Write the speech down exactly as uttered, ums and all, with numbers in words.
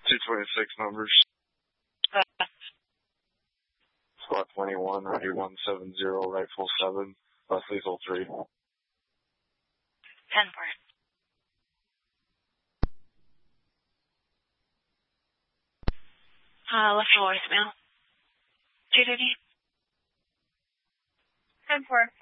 two twenty-six numbers. Uh, Squad twenty-one, ready one seven zero, rifle seven, less lethal three. ten four. Uh, left voicemail. two thirty. ten four.